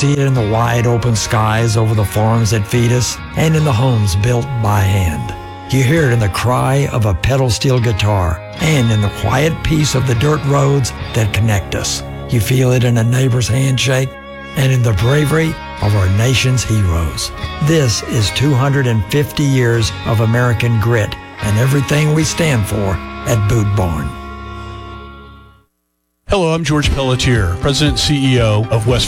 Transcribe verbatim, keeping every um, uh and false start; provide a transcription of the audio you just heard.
see it in the wide open skies over the farms that feed us and in the homes built by hand. You hear it in the cry of a pedal steel guitar and in the quiet peace of the dirt roads that connect us. You feel it in a neighbor's handshake and in the bravery of our nation's heroes. This is two hundred fifty years of American grit and everything we stand for at Boot Barn. Hello, I'm George Pelletier, President and C E O of West